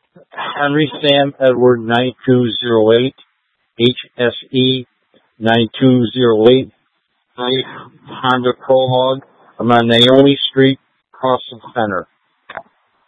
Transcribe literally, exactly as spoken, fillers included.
Henry Sam Edward nine two zero eight, H S E nine two zero eight, Honda Prologue. I'm on Naomi Street, across the center.